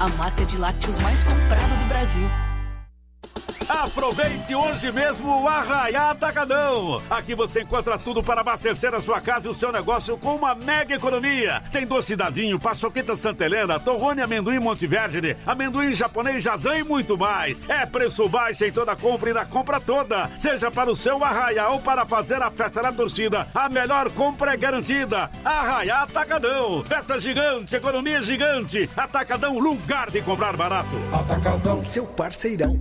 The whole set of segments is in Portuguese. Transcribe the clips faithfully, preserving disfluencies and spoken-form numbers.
a marca de lácteos mais comprada do Brasil. Aproveite hoje mesmo o Arraiá Atacadão. Aqui você encontra tudo para abastecer a sua casa e o seu negócio com uma mega economia. Tem doce dadinho, paçoqueta Santa Helena, torrone, amendoim Monteverde, amendoim japonês Jazan e muito mais. É preço baixo em toda compra e na compra toda. Seja para o seu Arraiá ou para fazer a festa da torcida, a melhor compra é garantida. Arraiá Atacadão. Festa gigante, economia gigante. Atacadão, lugar de comprar barato. Atacadão, seu parceirão.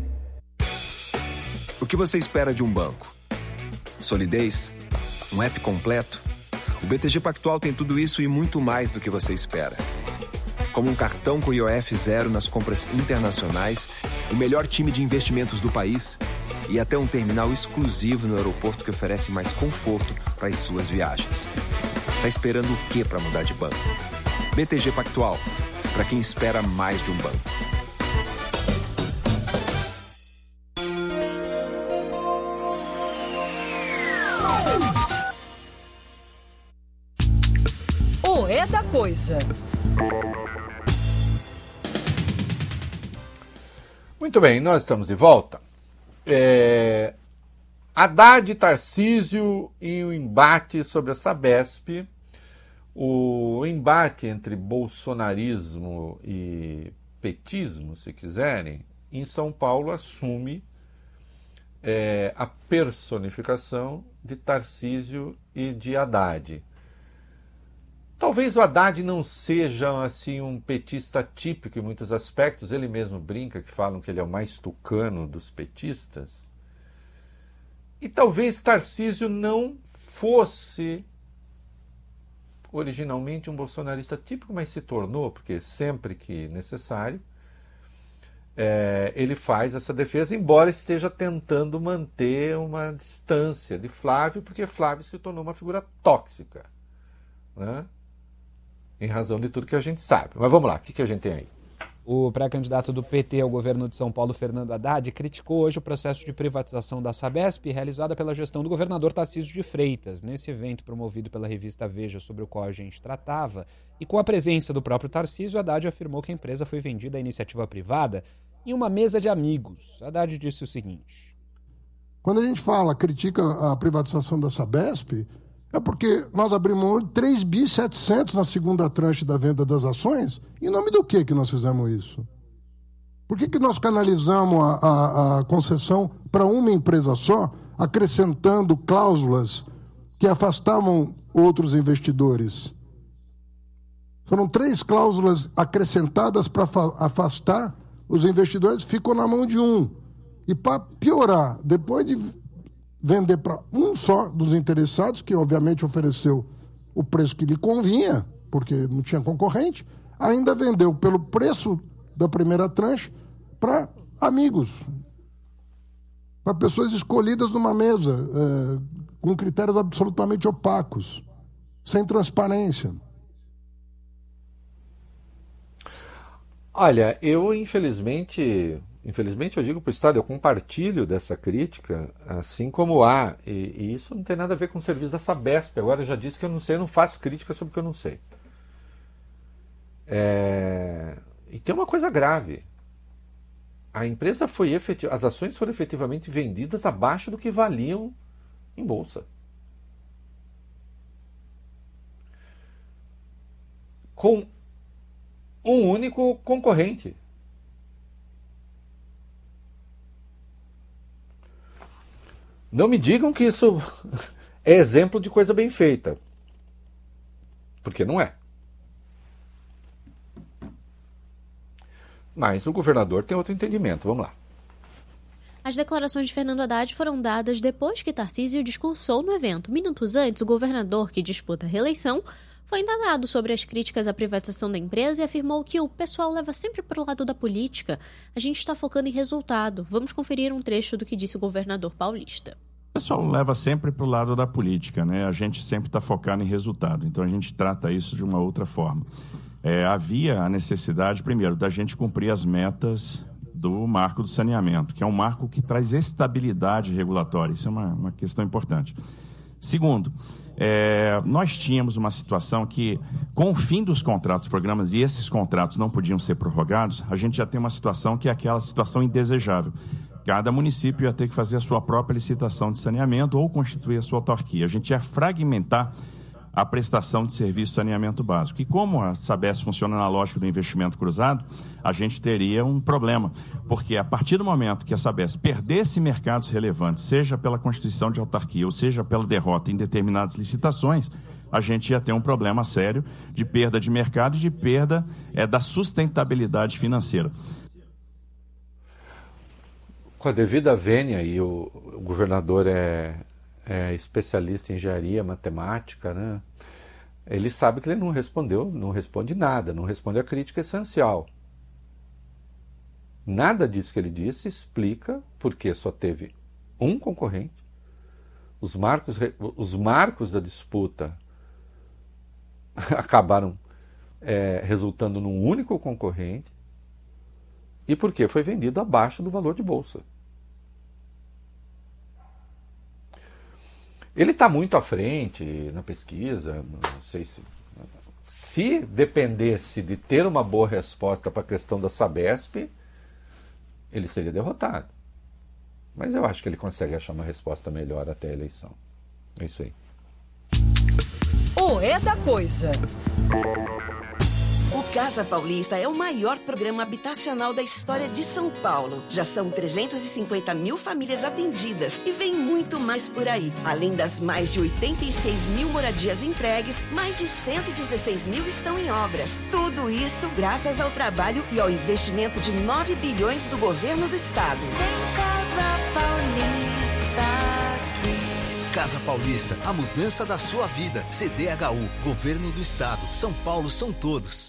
O que você espera de um banco? Solidez? Um app completo? O B T G Pactual tem tudo isso e muito mais do que você espera. Como um cartão com I O F zero nas compras internacionais, o melhor time de investimentos do país e até um terminal exclusivo no aeroporto que oferece mais conforto para as suas viagens. Tá esperando o quê para mudar de banco? B T G Pactual, para quem espera mais de um banco. O É da Coisa. Muito bem, nós estamos de volta. É... Haddad, Tarcísio e o embate sobre a Sabesp. O embate entre bolsonarismo e petismo, se quiserem, em São Paulo assume é, a personificação de Tarcísio e de Haddad. Talvez o Haddad não seja assim um petista típico em muitos aspectos. Ele mesmo brinca que falam que ele é o mais tucano dos petistas. E talvez Tarcísio não fosse originalmente um bolsonarista típico, mas se tornou, porque sempre que necessário, é, ele faz essa defesa, embora esteja tentando manter uma distância de Flávio, porque Flávio se tornou uma figura tóxica, né? Em razão de tudo que a gente sabe. Mas vamos lá, o que, que a gente tem aí? O pré-candidato do P T ao governo de São Paulo, Fernando Haddad, criticou hoje o processo de privatização da Sabesp realizada pela gestão do governador Tarcísio de Freitas. Nesse evento promovido pela revista Veja, sobre o qual a gente tratava, e com a presença do próprio Tarcísio, Haddad afirmou que a empresa foi vendida à iniciativa privada em uma mesa de amigos. Haddad disse o seguinte: quando a gente fala, critica a privatização da Sabesp, é porque nós abrimos três bilhões e setecentos na segunda tranche da venda das ações. Em nome do que que nós fizemos isso? Por que que nós canalizamos a, a, a concessão para uma empresa só, acrescentando cláusulas que afastavam outros investidores? Foram três cláusulas acrescentadas para afastar os investidores, ficou na mão de um. E para piorar, depois de vender para um só dos interessados, que obviamente ofereceu o preço que lhe convinha, porque não tinha concorrente, ainda vendeu pelo preço da primeira tranche para amigos, para pessoas escolhidas numa mesa, é, com critérios absolutamente opacos, sem transparência. Olha, eu infelizmente... Infelizmente, eu digo para o Estado, eu compartilho dessa crítica, assim como há, e, e isso não tem nada a ver com o serviço da Sabesp. Agora eu já disse que eu não sei, eu não faço crítica sobre o que eu não sei. É... E tem uma coisa grave. A empresa foi efetiv... As ações foram efetivamente vendidas abaixo do que valiam em bolsa. Com um único concorrente. Não me digam que isso é exemplo de coisa bem feita. Porque não é. Mas o governador tem outro entendimento. Vamos lá. As declarações de Fernando Haddad foram dadas depois que Tarcísio discursou no evento. Minutos antes, o governador, que disputa a reeleição, foi indagado sobre as críticas à privatização da empresa e afirmou que o pessoal leva sempre para o lado da política. A gente está focando em resultado. Vamos conferir um trecho do que disse o governador paulista. O pessoal leva sempre para o lado da política, né? A gente sempre está focado em resultado, então a gente trata isso de uma outra forma. É, havia a necessidade, primeiro, da gente cumprir as metas do marco do saneamento, que é um marco que traz estabilidade regulatória. Isso é uma, uma questão importante. Segundo, é, nós tínhamos uma situação que, com o fim dos contratos, programas, e esses contratos não podiam ser prorrogados, a gente já tem uma situação que é aquela situação indesejável. Cada município ia ter que fazer a sua própria licitação de saneamento ou constituir a sua autarquia. A gente ia fragmentar a prestação de serviço de saneamento básico. E como a Sabesp funciona na lógica do investimento cruzado, a gente teria um problema, porque a partir do momento que a Sabesp perdesse mercados relevantes, seja pela constituição de autarquia ou seja pela derrota em determinadas licitações, a gente ia ter um problema sério de perda de mercado e de perda é, da sustentabilidade financeira. Com a devida vênia, e o, o governador é... é especialista em engenharia, matemática, né? Ele sabe que ele não respondeu, não responde nada, não responde a crítica essencial. Nada disso que ele disse explica porque só teve um concorrente, os marcos, os marcos da disputa acabaram é, resultando num único concorrente e porque foi vendido abaixo do valor de bolsa. Ele está muito à frente na pesquisa, não sei se... Se dependesse de ter uma boa resposta para a questão da Sabesp, ele seria derrotado. Mas eu acho que ele consegue achar uma resposta melhor até a eleição. É isso aí. O É da Coisa. O Casa Paulista é o maior programa habitacional da história de São Paulo. Já são trezentas e cinquenta mil famílias atendidas e vem muito mais por aí. Além das mais de oitenta e seis mil moradias entregues, mais de cento e dezesseis mil estão em obras. Tudo isso graças ao trabalho e ao investimento de nove bilhões do governo do estado. Tem Casa Paulista aqui. Casa Paulista, a mudança da sua vida. C D H U, Governo do Estado. São Paulo são todos.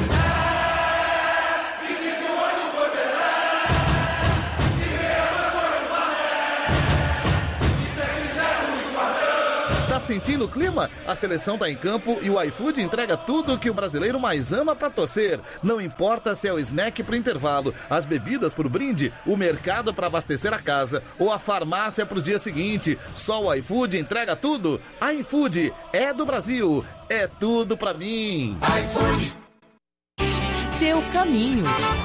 Tá sentindo o clima? A seleção tá em campo e o iFood entrega tudo que o brasileiro mais ama pra torcer. Não importa se é o snack pro intervalo, as bebidas pro brinde, o mercado pra abastecer a casa ou a farmácia pro dia seguinte. Só o iFood entrega tudo. iFood é do Brasil, é tudo pra mim. iFood. Seu caminho.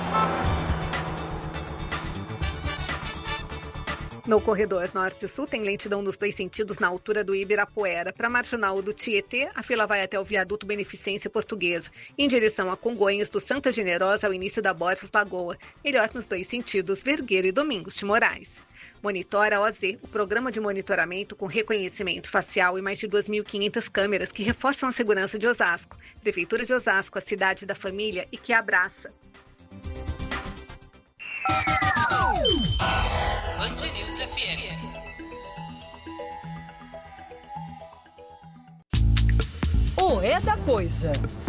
No corredor norte-sul tem lentidão nos dois sentidos na altura do Ibirapuera. Para a marginal do Tietê, a fila vai até o viaduto Beneficência Portuguesa. Em direção a Congonhas, do Santa Generosa ao início da Borges Lagoa. Melhor nos dois sentidos, Vergueiro e Domingos de Moraes. Monitora O Z, o programa de monitoramento com reconhecimento facial e mais de duas mil e quinhentas câmeras que reforçam a segurança de Osasco. Prefeitura de Osasco, a cidade da família e que abraça. Band News F M. O É da Coisa.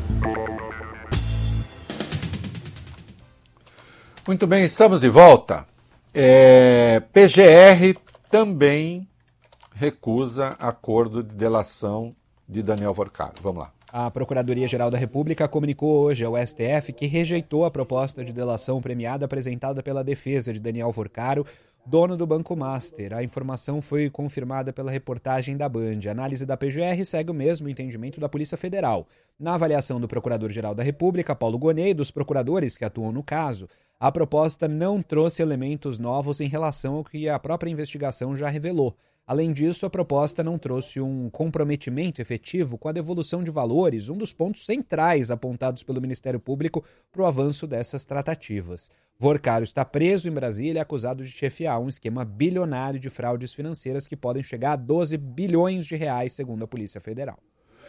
Muito bem, estamos de volta. É, P G R também recusa acordo de delação de Daniel Vorcaro. Vamos lá. A Procuradoria-Geral da República comunicou hoje ao S T F que rejeitou a proposta de delação premiada apresentada pela defesa de Daniel Vorcaro, dono do Banco Master. A informação foi confirmada pela reportagem da Band. A análise da P G R segue o mesmo entendimento da Polícia Federal. Na avaliação do Procurador-Geral da República, Paulo Gonet, e dos procuradores que atuam no caso, a proposta não trouxe elementos novos em relação ao que a própria investigação já revelou. Além disso, a proposta não trouxe um comprometimento efetivo com a devolução de valores, um dos pontos centrais apontados pelo Ministério Público para o avanço dessas tratativas. Vorcaro está preso em Brasília, acusado de chefiar um esquema bilionário de fraudes financeiras que podem chegar a doze bilhões de reais, segundo a Polícia Federal.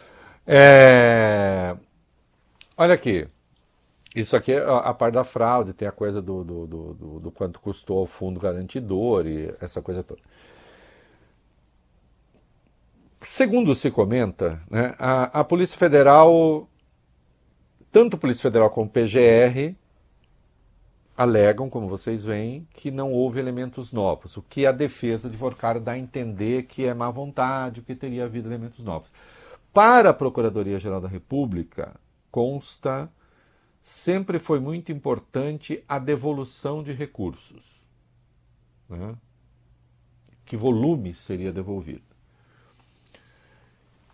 É... Olha aqui. Isso aqui é a parte da fraude, tem a coisa do, do, do, do, do quanto custou ao fundo garantidor e essa coisa toda. Segundo se comenta, né, a, a Polícia Federal, tanto a Polícia Federal como o P G R, alegam, como vocês veem, que não houve elementos novos, o que a defesa de Vorcaro dá a entender que é má vontade, que teria havido elementos novos. Para a Procuradoria-Geral da República, consta, sempre foi muito importante a devolução de recursos. Né? Que volume seria devolvido?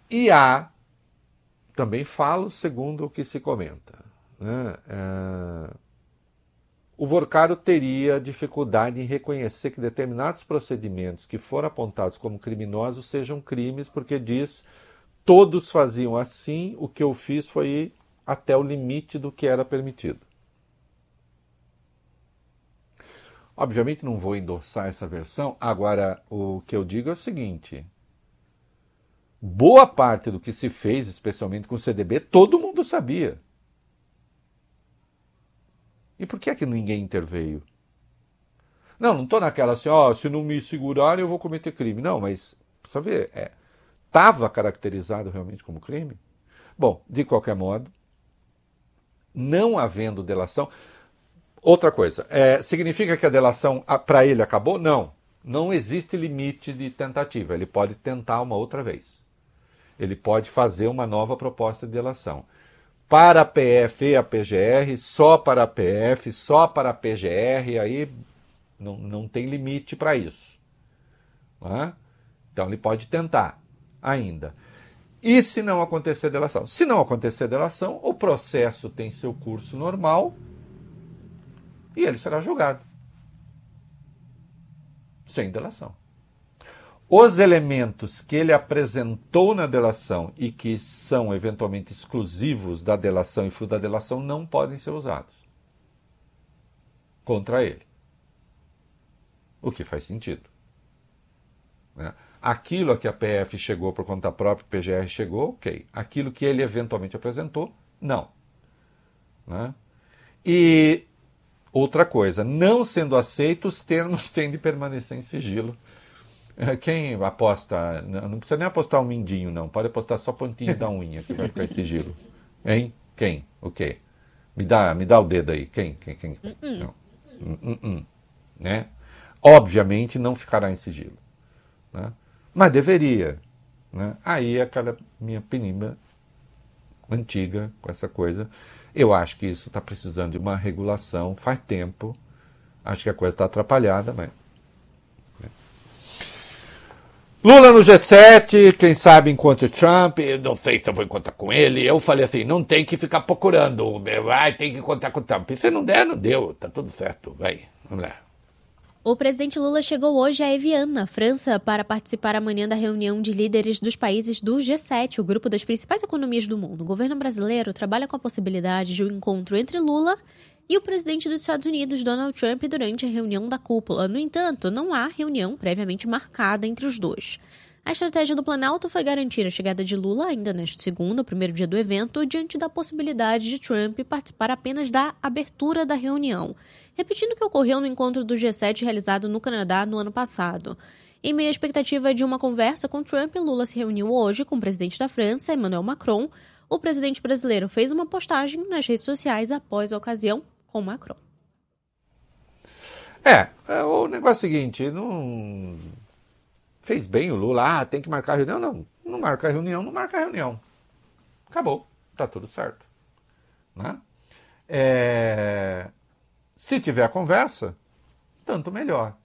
E há, também falo segundo o que se comenta, né? É, o Vorcaro teria dificuldade em reconhecer que determinados procedimentos que foram apontados como criminosos sejam crimes, porque diz, todos faziam assim, o que eu fiz foi ir até o limite do que era permitido. Obviamente não vou endossar essa versão, agora o que eu digo é o seguinte, boa parte do que se fez, especialmente com o C D B, todo mundo sabia. E por que é que ninguém interveio? Não, não estou naquela assim, ó, oh, se não me segurarem eu vou cometer crime. Não, mas, precisa ver, estava é, caracterizado realmente como crime? Bom, de qualquer modo, não havendo delação... Outra coisa, é, significa que a delação para ele acabou? Não, não existe limite de tentativa, ele pode tentar uma outra vez. Ele pode fazer uma nova proposta de delação. Para a P F e a P G R, só para a P F, só para a P G R, aí não, não tem limite para isso. Não é? Então ele pode tentar ainda. E se não acontecer delação? Se não acontecer delação, o processo tem seu curso normal e ele será julgado. Sem delação. Os elementos que ele apresentou na delação e que são eventualmente exclusivos da delação e fruto da delação não podem ser usados contra ele. O que faz sentido. Né? Aquilo a que a P F chegou por conta própria, o P G R chegou, ok. Aquilo que ele eventualmente apresentou, não. Né? E outra coisa, não sendo aceito, os termos têm de permanecer em sigilo. Quem aposta, não precisa nem apostar um mindinho, não. Pode apostar só pontinho da unha, que vai ficar em sigilo. Hein? Quem? O quê? Me dá, me dá o dedo aí. Quem? Quem? Quem? Uh-uh. Não. Uh-uh. Né? Obviamente não ficará em sigilo. Né? Mas deveria. Né? Aí aquela minha penima antiga com essa coisa. Eu acho que isso está precisando de uma regulação faz tempo. Acho que a coisa está atrapalhada, mas... Lula no G sete, quem sabe encontra Trump, eu não sei se eu vou encontrar com ele. Eu falei assim, não tem que ficar procurando, vai, tem que encontrar com o Trump. Se não der, não deu, tá tudo certo, vai, vamos lá. O presidente Lula chegou hoje a Evian, na França, para participar amanhã da reunião de líderes dos países do G sete, o grupo das principais economias do mundo. O governo brasileiro trabalha com a possibilidade de um encontro entre Lula e o presidente dos Estados Unidos, Donald Trump, durante a reunião da cúpula. No entanto, não há reunião previamente marcada entre os dois. A estratégia do Planalto foi garantir a chegada de Lula ainda neste segundo, primeiro dia do evento, diante da possibilidade de Trump participar apenas da abertura da reunião, repetindo o que ocorreu no encontro do G sete realizado no Canadá no ano passado. Em meio à expectativa de uma conversa com Trump, Lula se reuniu hoje com o presidente da França, Emmanuel Macron. O presidente brasileiro fez uma postagem nas redes sociais após a ocasião com Macron. É, o negócio é o seguinte, não fez bem o Lula, ah, tem que marcar reunião, não, não marca reunião, não marca reunião. Acabou, tá tudo certo. Né? É... Se tiver conversa, tanto melhor.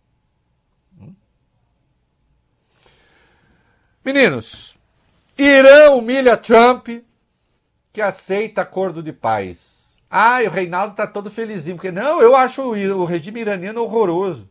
Meninos, Irã humilha Trump, que aceita acordo de paz. Ah, e o Reinaldo está todo felizinho, porque não, eu acho o, o regime iraniano horroroso.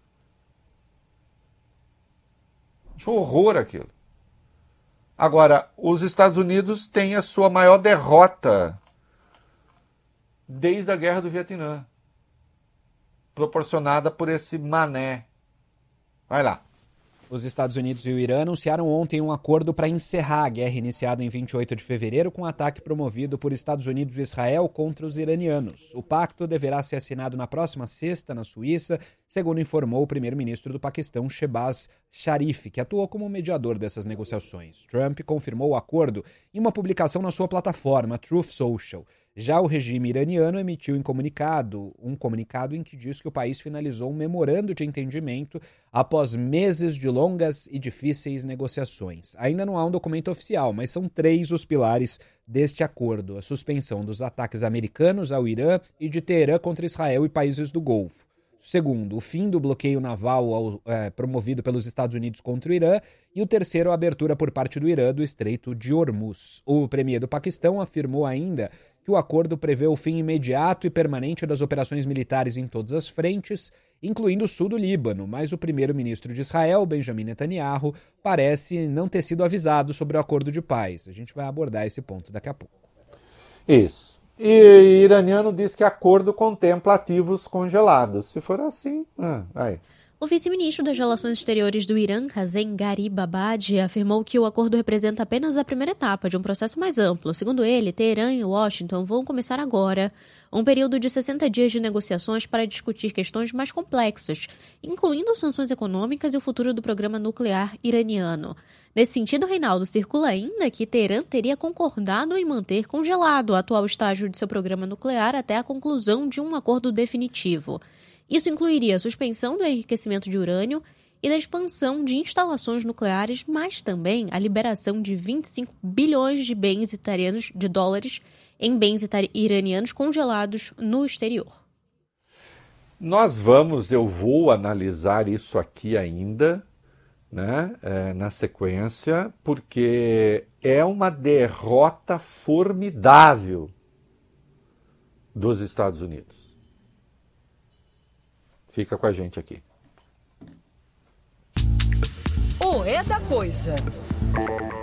Acho horror aquilo. Agora, os Estados Unidos têm a sua maior derrota desde a Guerra do Vietnã, proporcionada por esse mané. Vai lá. Os Estados Unidos e o Irã anunciaram ontem um acordo para encerrar a guerra iniciada em vinte e oito de fevereiro com um ataque promovido por Estados Unidos e Israel contra os iranianos. O pacto deverá ser assinado na próxima sexta, na Suíça, segundo informou o primeiro-ministro do Paquistão, Shehbaz Sharif, que atuou como mediador dessas negociações. Trump confirmou o acordo em uma publicação na sua plataforma, Truth Social. Já o regime iraniano emitiu em comunicado, um comunicado em que diz que o país finalizou um memorando de entendimento após meses de longas e difíceis negociações. Ainda não há um documento oficial, mas são três os pilares deste acordo: a suspensão dos ataques americanos ao Irã e de Teherã contra Israel e países do Golfo, Segundo, o fim do bloqueio naval ao, é, promovido pelos Estados Unidos contra o Irã. E o terceiro, a abertura por parte do Irã do Estreito de Hormuz. O premier do Paquistão afirmou ainda que o acordo prevê o fim imediato e permanente das operações militares em todas as frentes, incluindo o sul do Líbano, mas o primeiro-ministro de Israel, Benjamin Netanyahu, parece não ter sido avisado sobre o acordo de paz. A gente vai abordar esse ponto daqui a pouco. Isso. E iraniano diz que acordo contempla ativos congelados. Se for assim, ah, aí. O vice-ministro das Relações Exteriores do Irã, Kazem Garibabadi, afirmou que o acordo representa apenas a primeira etapa de um processo mais amplo. Segundo ele, Teherã e Washington vão começar agora um período de sessenta dias de negociações para discutir questões mais complexas, incluindo sanções econômicas e o futuro do programa nuclear iraniano. Nesse sentido, Reinaldo, circula ainda que Teherã teria concordado em manter congelado o atual estágio de seu programa nuclear até a conclusão de um acordo definitivo. Isso incluiria a suspensão do enriquecimento de urânio e da expansão de instalações nucleares, mas também a liberação de vinte e cinco bilhões de bens italianos de dólares em bens iranianos congelados no exterior. Nós vamos, eu vou analisar isso aqui ainda, né, é, na sequência, porque é uma derrota formidável dos Estados Unidos. Fica com a gente aqui. O É da Coisa.